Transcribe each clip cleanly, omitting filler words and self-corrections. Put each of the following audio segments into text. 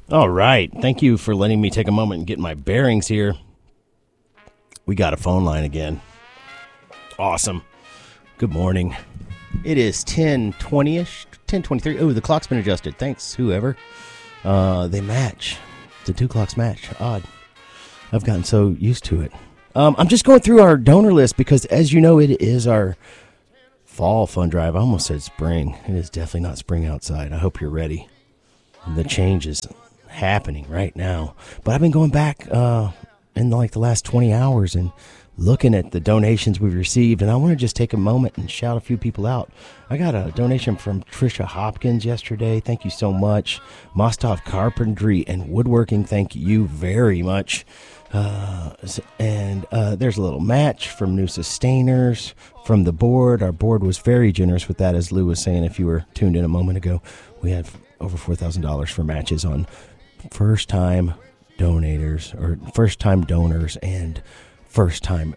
All right. Thank you for letting me take a moment and get my bearings here. We got a phone line again. Awesome. Good morning. It is 10:20ish, 10:23. Oh, the clock's been adjusted. Thanks, whoever. They match. The two clocks match. Odd. I've gotten so used to it. I'm just going through our donor list because, as you know, it is our fall fund drive. I almost said spring. It is definitely not spring outside. I hope you're ready. The change is happening right now. But I've been going back in like the last 20 hours and looking at the donations we've received, and I want to just take a moment and shout a few people out. I got a donation from Trisha Hopkins yesterday. Thank you so much. Mostov Carpentry and Woodworking, thank you very much. And there's a little match from new sustainers from the board. Our board was very generous with that, as Lou was saying. If you were tuned in a moment ago, we had over $4,000 for matches on first-time donators or first-time donors and first-time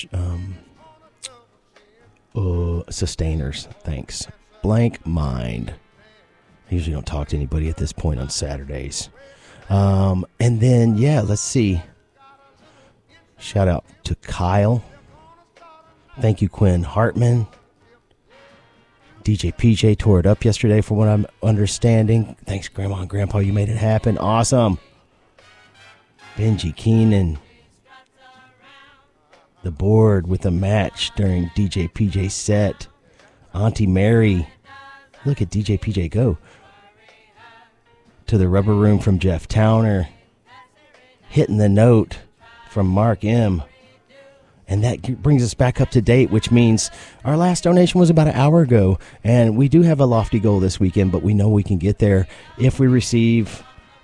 sustainers. Thanks. Blank mind. I usually don't talk to anybody at this point on Saturdays. And then, yeah, let's see. Shout out to Kyle. Thank you, Quinn Hartman. DJ PJ tore it up yesterday from what I'm understanding. Thanks, Grandma and Grandpa. You made it happen. Awesome. Benji Keenan. The board with a match during DJ PJ's set. Auntie Mary. Look at DJ PJ go. To the Rubber Room from Jeff Towner. Hitting the Note from Mark M. And that brings us back up to date, which means our last donation was about an hour ago. And we do have a lofty goal this weekend, but we know we can get there if we receive,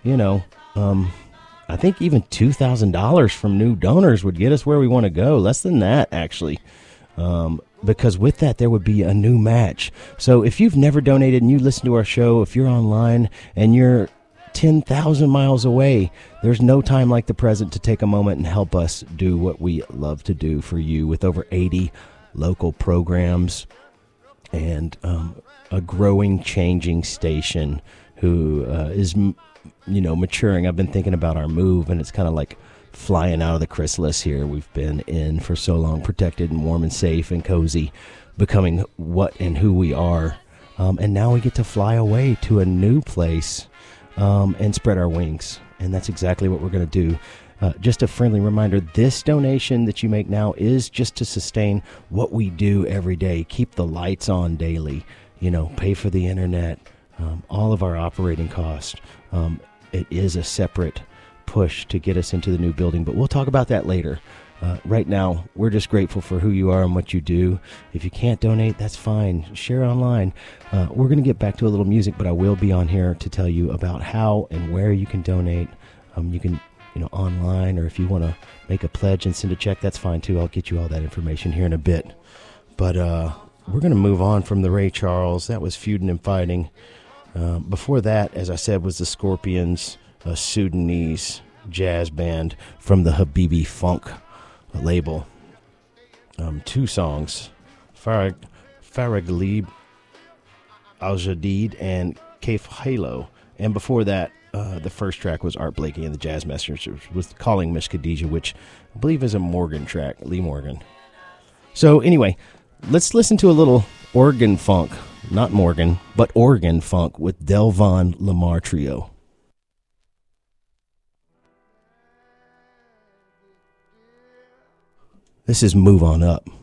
I think even $2,000 from new donors would get us where we want to go. Less than that, actually. Because with that, there would be a new match. So if you've never donated and you listen to our show, if you're online and you're 10,000 miles away, there's no time like the present to take a moment and help us do what we love to do for you with over 80 local programs and a growing, changing station who is maturing. I've been thinking about our move, and it's kind of like flying out of the chrysalis here. We've been in for so long, protected and warm and safe and cozy, becoming what and who we are. And now we get to fly away to a new place and spread our wings. And that's exactly what we're going to do. Just a friendly reminder, this donation that you make now is just to sustain what we do every day. Keep the lights on daily, pay for the internet, all of our operating costs. It is a separate push to get us into the new building, but we'll talk about that later. Right now, we're just grateful for who you are and what you do. If you can't donate, that's fine. Share online. We're going to get back to a little music, but I will be on here to tell you about how and where you can donate. You can, online, or if you want to make a pledge and send a check, that's fine too. I'll get you all that information here in a bit. But we're going to move on from the Ray Charles. That was Feuding and Fighting. Before that, as I said, was the Scorpions, a Sudanese jazz band from the Habibi Funk label. Two songs, Faraghlib Al-Jadid and Kaif Halo. And before that, the first track was Art Blakey and the Jazz Messengers with Calling Miss Khadija, which I believe is a Morgan track, Lee Morgan. So anyway, let's listen to a little organ funk. Not Morgan, but organ funk with Delvon Lamar Trio. This is Move On Up.